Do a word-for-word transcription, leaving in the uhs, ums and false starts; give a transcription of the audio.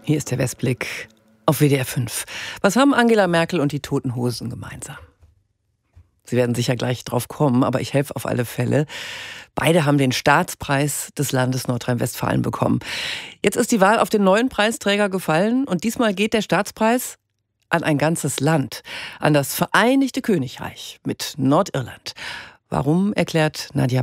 Hier ist der Westblick auf W D R fünf. Was haben Angela Merkel und die Toten Hosen gemeinsam? Sie werden sicher gleich drauf kommen, aber ich helfe auf alle Fälle. Beide haben den Staatspreis des Landes Nordrhein-Westfalen bekommen. Jetzt ist die Wahl auf den neuen Preisträger gefallen und diesmal geht der Staatspreis an ein ganzes Land, an das Vereinigte Königreich mit Nordirland. Warum, erklärt Nadja